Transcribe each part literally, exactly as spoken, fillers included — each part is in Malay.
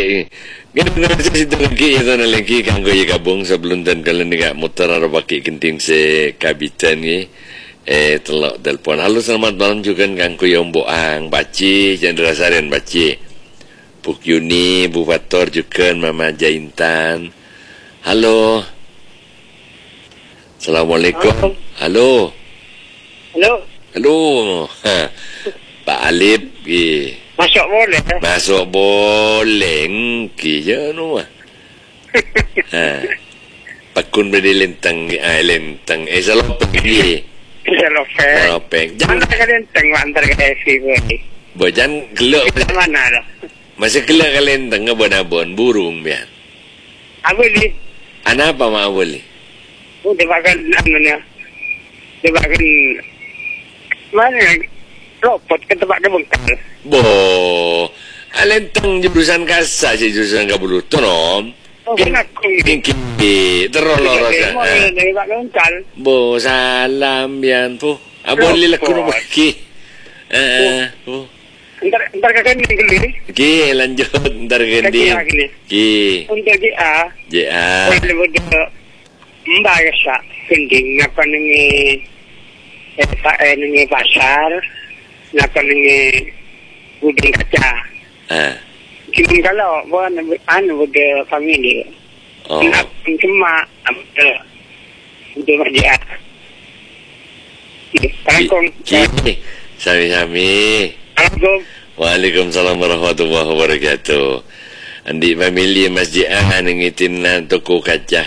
Ganun sa situ lagi ito na lagi kanggo gabung sebelum dan kalian nggak muter atau pakai genting se kabitan ni eh telok telepon. Halo selamat malam juga kanggo yang boang baci Chandra Sarian baci Buk Yuni Bu Fator juga Mama Jaintan. Halo. Assalamualaikum. Halo. Halo. Halo. Ha. Pak Alip ki. Masuk boleh? Masuk boleh. Ki je nu ah. Ha. Pakun beri lentang ah lentang eh salopeng ki. Salopeng. Salopeng. Jangan ada lentang antar ke si boleh. Bojan gelak mana dah? Masih gelak ke lentang ke bonabon burung biar. Apa ni? Ana apa mak boleh? Oh, dia makan namanya. Dia makan mana? Ropot ke tempat dia bengkal. Bo, alentang jurusan kasa si jurusan kabulu tonom. Oh, aku ini kiki terolor dia makan bengkal. Bo, salam bian pu. Aboli laku rumah ki. Eh, pu. Ntar ntar kakak ni geli. Ki lanjut ntar ganti. Ki. Untuk J A. J A. Boleh bodoh. Mbak rasa pending apa ni? Eh, ni pasar. Nak ni buding kaca. Ah. Kini kalau buat anu bude family. Oh. Nak cuma apa? Untuk kerja. Assalamualaikum. Ki. Sami-sami. Assalamualaikum. Waalaikumsalam warahmatullahi wabarakatuh. Andi family masjid ah ngitin na toko kaca.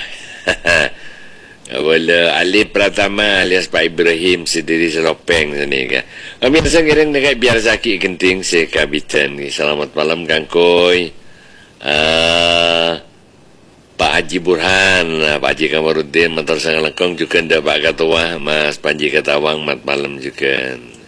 Wala Ali Pratama alias Pak Ibrahim sendiri selopeng sini ka. Kami rasa ngiring dekat biar sakit genting se kabitan ni. Selamat malam Kang Koy. Uh, Pak Haji Burhan, Pak Haji Kamarudin, Mentor Sangalengkong juga ndak Pak Ketua, Mas Panji Ketawang, mat malam juga.